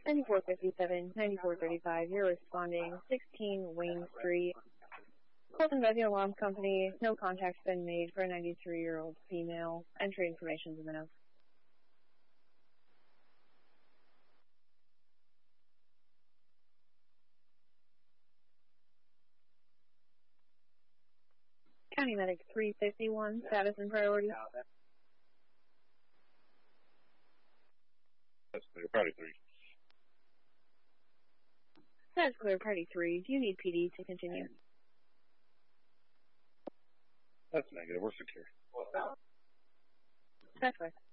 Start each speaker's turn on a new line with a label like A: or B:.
A: 9457, 9435, you're responding 16 Wayne Street. Colton Bevy Alarm Company, no contact's been made for a 93-year-old female. Entry information's in the notes. County Medic 351, status and priority.
B: That's clear, party 3.
A: That's clear, party 3. Do you need PD to continue?
B: That's negative, we're secure.
A: That's right.